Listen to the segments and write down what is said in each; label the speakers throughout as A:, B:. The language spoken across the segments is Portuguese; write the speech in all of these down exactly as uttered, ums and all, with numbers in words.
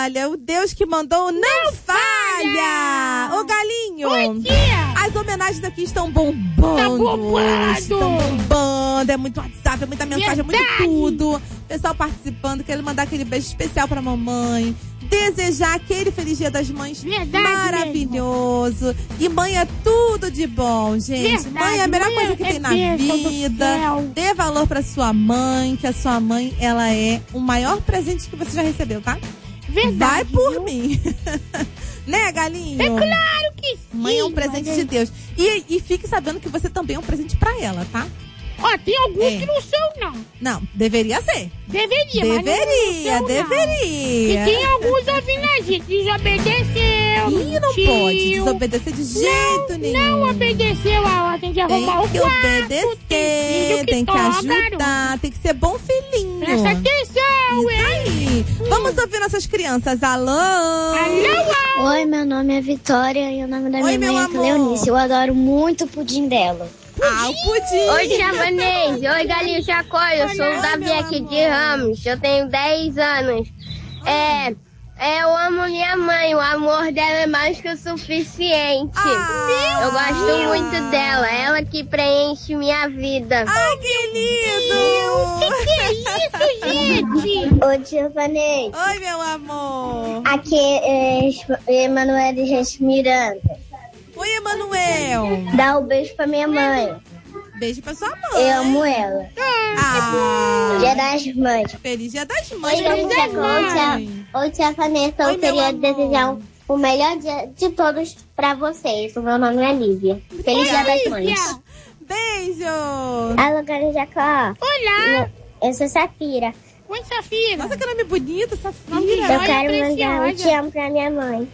A: Olha, o Deus que mandou não, não falha! falha! Ô, Galinho!
B: Oi, tia!
A: As homenagens aqui estão bombando.
B: Tá bombando!
A: Estão bombando. É muito WhatsApp, é muita mensagem, é muito tudo. Pessoal participando, querendo mandar aquele beijo especial pra mamãe. Desejar aquele feliz Dia das Mães
B: Verdade
A: maravilhoso. Mesmo. E mãe é tudo de bom, gente. Verdade, mãe é a melhor mãe coisa que é tem na vida. Dê valor pra sua mãe, que a sua mãe, ela é o maior presente que você já recebeu, tá?
B: Verdade.
A: Vai por
B: viu?
A: mim. Né, Galinho?
B: É claro que sim.
A: Mãe é um presente de Deus. E, e fique sabendo que você também é um presente pra ela, tá?
B: Ó, tem alguns é. que não são, não.
A: Não, deveria ser.
B: Deveria,
A: Deveria,
B: mas não são,
A: deveria.
B: Não. E tem alguns ouvindo a gente, desobedeceu.
A: Ih, não
B: tio.
A: pode desobedecer de jeito
B: não,
A: nenhum.
B: Não obedeceu a ordem de arrumar
A: tem
B: o quarto.
A: Tem que obedecer, tem que, tem que ajudar, garoto. Tem que ser bom filhinho.
B: Presta atenção, hein?
A: Aí. Hum. Vamos ouvir nossas crianças. Alô?
B: Alô?
C: Oi, meu nome é Vitória e o nome da
A: Oi,
C: minha mãe é Cleonice. Eu adoro muito o pudim dela.
A: Ah, o pudim!
D: Oi, Tia Vanessa. Oi, Galinho Chacói. Eu sou o Davi aqui de Ramos. Eu tenho dez anos. É, é, eu amo minha mãe. O amor dela é mais que o suficiente.
A: Ah,
D: eu gosto muito dela. Ela que preenche minha vida.
A: Ai, que lindo!
B: Que que é isso, gente?
C: Oi, Tia Vanessa.
A: Oi, meu amor.
C: Aqui é Emanuel de Gente Miranda.
A: Oi, Emanuel.
C: Dá um beijo pra minha mãe.
A: Beijo pra sua mãe.
C: Eu amo ela.
A: Ah.
C: Dia das Mães.
A: Feliz Dia das Mães.
C: Oi, Tia Vanessa. Oi, Tia Vanessa. Eu queria desejar o melhor dia de todos pra vocês. O meu nome é Lívia. Feliz
A: Oi,
C: Dia das Mães.
A: Beijo.
C: Alô, Galinho Jacó.
B: Olá.
C: Eu sou Safira.
B: Oi, Safira.
A: Nossa, que nome bonito, Safira.
C: Eu quero mandar um te amo pra minha mãe.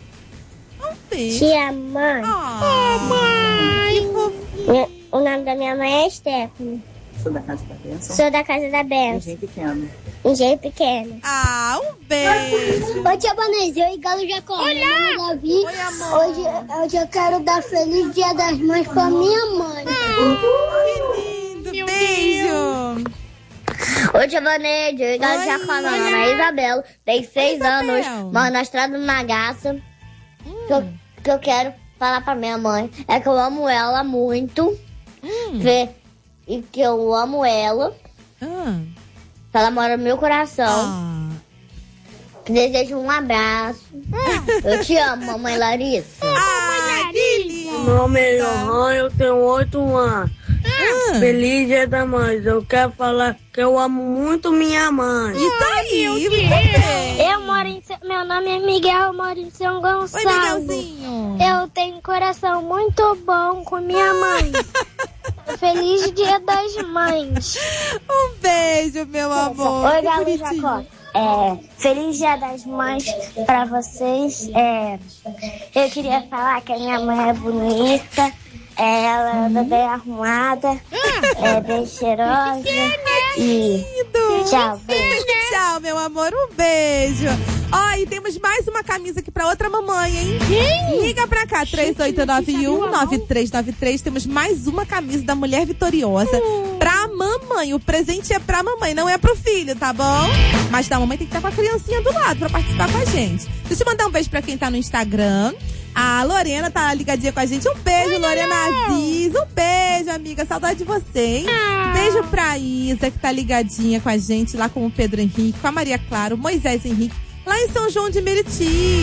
C: Te amo, mãe.
A: Oh, mãe.
C: O nome da minha mãe é Stephanie.
E: Sou da Casa da Bênção.
C: Sou da Casa da Bênção.
E: Engenho Pequeno.
C: Engenho Pequeno.
A: Ah, um beijo.
C: Oi, tia Vanessa. Oi, Galo Jacó.
B: Olá.
C: Davi.
A: Oi, amor.
C: Hoje, hoje eu quero dar Feliz Dia das Mães pra minha mãe.
A: Ah, que lindo. Meu beijo.
C: Deus. Oi, tia Vanessa. Oi, Galo Jacó. Meu nome é Isabela. Tenho seis anos. Moro na estrada do Nagaça. Hum. Que, eu, que eu quero falar pra minha mãe é que eu amo ela muito. Hum. Ver, e que eu amo ela.
A: Hum.
C: Que ela mora no meu coração.
A: Ah.
C: Desejo um abraço. Eu te amo, mamãe Larissa.
A: Ah, que lindo.
F: Meu nome é Johan, eu tenho oito anos.
A: Ah.
F: Feliz Dia das Mães. Eu quero falar que eu amo muito minha mãe.
A: Isso aí, muito bem.
C: Eu moro em... Meu nome é Miguel, eu moro em São Gonçalo.
A: Oi, Miguelzinho.
C: Eu tenho um coração muito bom com minha mãe. Feliz Dia das Mães.
A: Um beijo, meu amor.
C: Oi, Galo Jacó. É, feliz Dia das Mães pra vocês. É, eu queria falar que a minha mãe é bonita. Ela é bem arrumada, é bem cheirosa. E tchau, beijo.
A: Tchau, meu amor, um beijo. Ó, e temos mais uma camisa aqui pra outra mamãe, hein?
B: Quem?
A: Liga pra cá, três oito nove um, nove três nove três. Temos mais uma camisa da Mulher Vitoriosa uh. pra mamãe. O presente é pra mamãe, não é pro filho, tá bom? Mas da mamãe tem que estar com a criancinha do lado pra participar com a gente. Deixa eu mandar um beijo pra quem tá no Instagram. A Lorena tá ligadinha com a gente. Um beijo, Oi, Lorena Aziz. Um beijo, amiga. Saudade de você, hein? Ah. Beijo pra Isa, que tá ligadinha com a gente lá com o Pedro Henrique, com a Maria Clara, o Moisés Henrique, lá em São João de Meriti.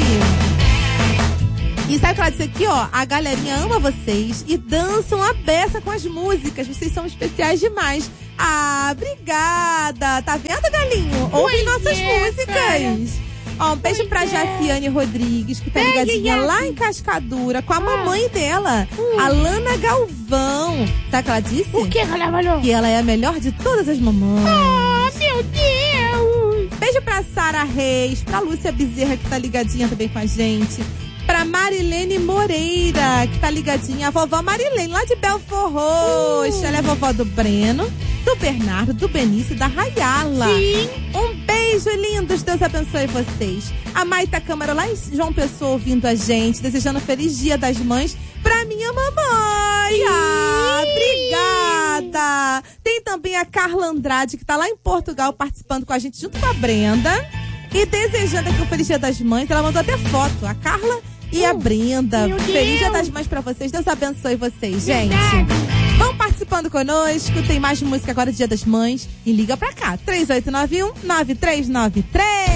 A: E sabe o que ela disse aqui, ó? A galerinha ama vocês e dançam a beça com as músicas. Vocês são especiais demais. Ah, obrigada. Tá vendo, galinho? Ouve nossas é, músicas. Cara. Ó, um beijo pois pra é. Jaciane Rodrigues, que tá beijo, ligadinha Jaci. Lá em Cascadura, com a ah. mamãe dela, hum. a Lana Galvão. Sabe o que ela disse?
B: O que ela falou?
A: Que ela é a melhor de todas as mamães.
B: Oh, meu Deus!
A: Beijo pra Sara Reis, pra Lúcia Bezerra, que tá ligadinha também com a gente. Pra Marilene Moreira, que tá ligadinha. A vovó Marilene, lá de Belfor Roxo. Uh. Ela é a vovó do Breno, do Bernardo, do Benício e da Rayala.
B: Sim.
A: Um beijo, lindos. Deus abençoe vocês. A Maita Câmara, lá em João Pessoa, ouvindo a gente. Desejando um feliz Dia das Mães pra minha mamãe. Sim. Ah, obrigada. Tem também a Carla Andrade, que tá lá em Portugal participando com a gente, junto com a Brenda. E desejando aqui um Feliz Dia das Mães, ela mandou até foto, a Carla e a Brenda.
B: Meu
A: Feliz Dia
B: Deus.
A: das Mães pra vocês, Deus abençoe vocês, gente.
B: Verdade.
A: Vão participando conosco, tem mais música agora do Dia das Mães. E liga pra cá, três oito nove um, nove três nove três.